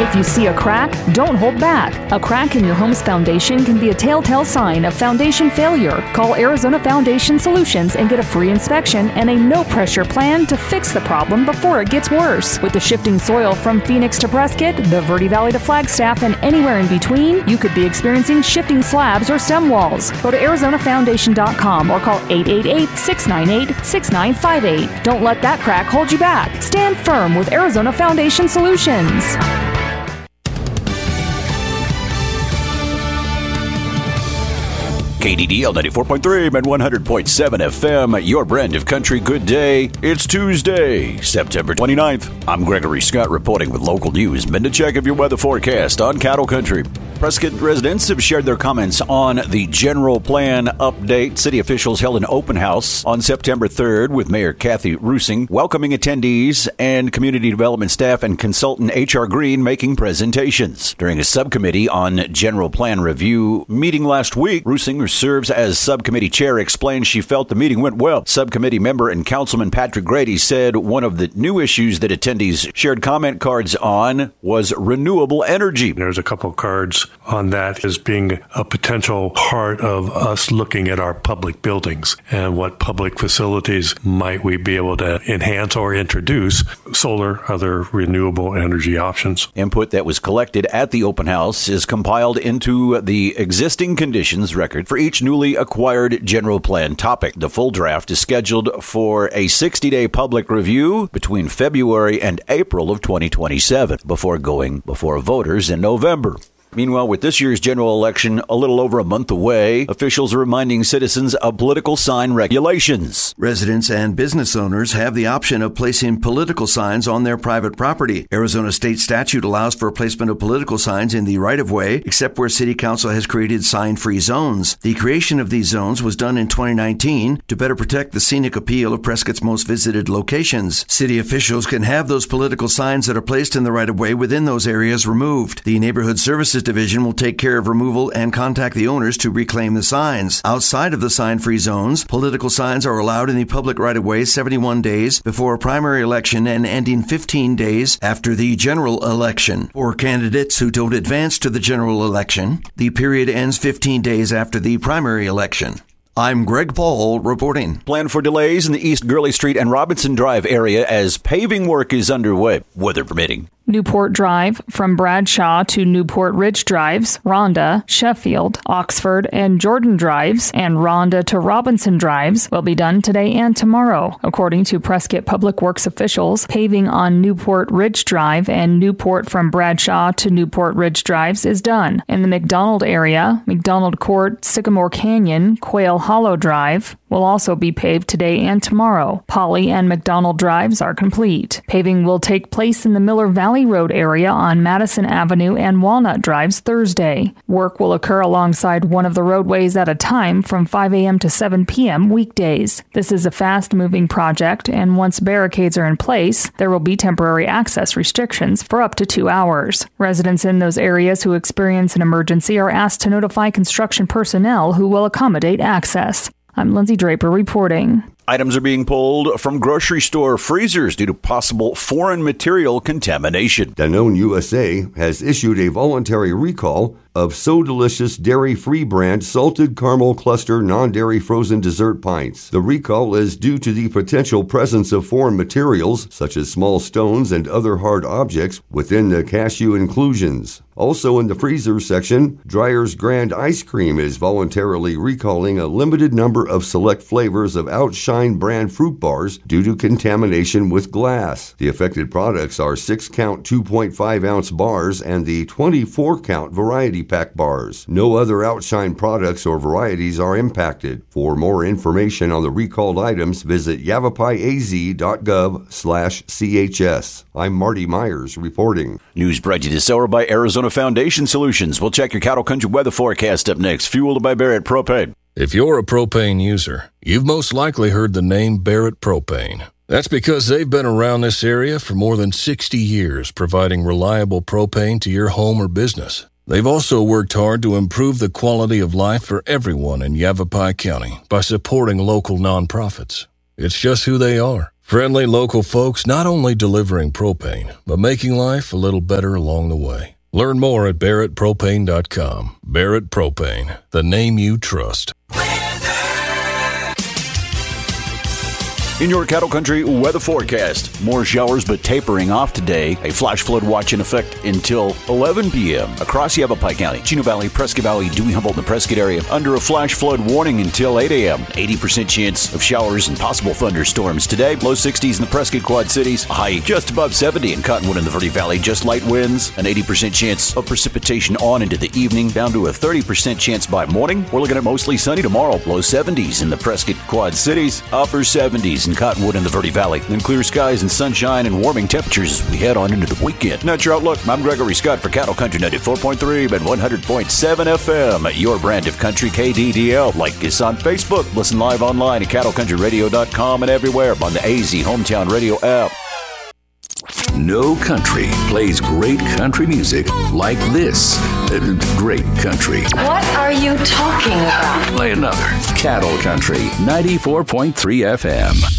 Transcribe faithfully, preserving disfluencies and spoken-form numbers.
If you see a crack, don't hold back. A crack in your home's foundation can be a telltale sign of foundation failure. Call Arizona Foundation Solutions and get a free inspection and a no-pressure plan to fix the problem before it gets worse. With the shifting soil from Phoenix to Prescott, the Verde Valley to Flagstaff, and anywhere in between, you could be experiencing shifting slabs or stem walls. Go to arizona foundation dot com or call eight eight eight, six nine eight, six nine five eight. Don't let that crack hold you back. Stand firm with Arizona Foundation Solutions. K D D L ninety-four point three and one hundred point seven F M, your brand of country. Good day. It's Tuesday, September twenty-ninth. I'm Gregory Scott reporting with local news. Been to check of your weather forecast on Cattle Country. Prescott residents have shared their comments on the general plan update. City officials held an open house on September third with Mayor Kathy Rusing, welcoming attendees and community development staff and consultant H R Green making presentations. During a subcommittee on general plan review meeting last week, Rusing, who serves as subcommittee chair, explained she felt the meeting went well. Subcommittee member and Councilman Patrick Grady said one of the new issues that attendees shared comment cards on was renewable energy. There's a couple cards on that as being a potential part of us looking at our public buildings and what public facilities might we be able to enhance or introduce solar, other renewable energy options. Input that was collected at the open house is compiled into the existing conditions record for each newly acquired general plan topic. The full draft is scheduled for a sixty-day public review between February and April of twenty twenty-seven before going before voters in November. Meanwhile, with this year's general election a little over a month away, officials are reminding citizens of political sign regulations. Residents and business owners have the option of placing political signs on their private property. Arizona state statute allows for placement of political signs in the right-of-way, except where City Council has created sign-free zones. The creation of these zones was done in twenty nineteen to better protect the scenic appeal of Prescott's most visited locations. City officials can have those political signs that are placed in the right-of-way within those areas removed. The Neighborhood Services Division will take care of removal and contact the owners to reclaim the signs. Outside of the sign-free zones, political signs are allowed in the public right-of-way seventy-one days before a primary election and ending fifteen days after the general election. For candidates who don't advance to the general election, the period ends fifteen days after the primary election. I'm Greg Paul reporting. Plan for delays in the East Gurley Street and Robinson Drive area as paving work is underway, weather permitting. Newport Drive from Bradshaw to Newport Ridge Drives, Rhonda, Sheffield, Oxford, and Jordan Drives, and Rhonda to Robinson Drives will be done today and tomorrow. According to Prescott Public Works officials, paving on Newport Ridge Drive and Newport from Bradshaw to Newport Ridge Drives is done. In the McDonald area, McDonald Court, Sycamore Canyon, Quail Hollow Drive will also be paved today and tomorrow. Polly and McDonald Drives are complete. Paving will take place in the Miller Valley Road area on Madison Avenue and Walnut Drives Thursday. Work will occur alongside one of the roadways at a time from five a.m. to seven p.m. weekdays. This is a fast-moving project, and once barricades are in place, there will be temporary access restrictions for up to two hours. Residents in those areas who experience an emergency are asked to notify construction personnel who will accommodate access. I'm Lindsay Draper reporting. Items are being pulled from grocery store freezers due to possible foreign material contamination. Danone U S A has issued a voluntary recall of So Delicious dairy-free brand salted caramel cluster non-dairy frozen dessert pints. The recall is due to the potential presence of foreign materials, such as small stones and other hard objects, within the cashew inclusions. Also in the freezer section, Dreyer's Grand Ice Cream is voluntarily recalling a limited number of select flavors of Outshine brand fruit bars due to contamination with glass. The affected products are six count two point five ounce bars and the twenty-four count variety pack bars. No other Outshine products or varieties are impacted. For more information on the recalled items, visit yavapai.az.gov slash CHS. I'm Marty Myers reporting. News brought to you this hour by Arizona Foundation Solutions. We'll check your Cattle Country weather forecast up next, fueled by Barrett Propane. If you're a propane user, you've most likely heard the name Barrett Propane. That's because they've been around this area for more than sixty years, providing reliable propane to your home or business. They've also worked hard to improve the quality of life for everyone in Yavapai County by supporting local nonprofits. It's just who they are, Friendly local folks not only delivering propane, but making life a little better along the way. Learn more at Barrett Propane dot com. Barrett Propane, the name you trust. In your Cattle Country weather forecast, more showers but tapering off today. A flash flood watch in effect until eleven p.m. across Yavapai County, Chino Valley, Prescott Valley, Dewey, Humboldt, and the Prescott area. Under a flash flood warning until eight a.m. eighty percent chance of showers and possible thunderstorms today. Low sixties in the Prescott Quad Cities. A high just above seventy in Cottonwood and the Verde Valley. Just light winds. An eighty percent chance of precipitation on into the evening. Down to a thirty percent chance by morning. We're looking at mostly sunny tomorrow. Low seventies in the Prescott Quad Cities. Upper seventies in Cottonwood and the Verde Valley. Then clear skies and sunshine and warming temperatures as we head on into the weekend. That's your outlook. I'm Gregory Scott for Cattle Country ninety-four point three and one hundred point seven F M. Your brand of country, K D D L. Like us on Facebook. Listen live online at cattle country radio dot com and everywhere on the A Z Hometown Radio app. No country plays great country music like this. Uh, great country. What are you talking about? Play another. Cattle Country ninety-four point three F M.